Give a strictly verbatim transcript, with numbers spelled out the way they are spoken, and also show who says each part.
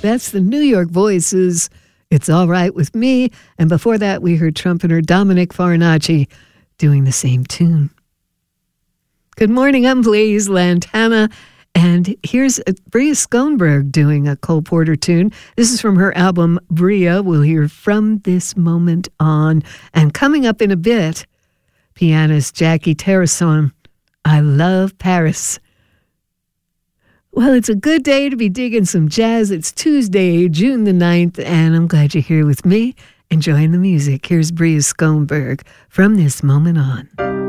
Speaker 1: That's the New York Voices. It's All Right With Me. And before that, we heard trumpeter Dominic Farinacci doing the same tune. Good morning, I'm Blaise Lantana. And here's Bria Schoenberg doing a Cole Porter tune. This is from her album, Bria. We'll hear From This Moment On. And coming up in a bit, pianist Jackie Terrasson, I Love Paris. Well, it's a good day to be digging some jazz. It's Tuesday, June the ninth, and I'm glad you're here with me, enjoying the music. Here's Bria Schoenberg, From This Moment On.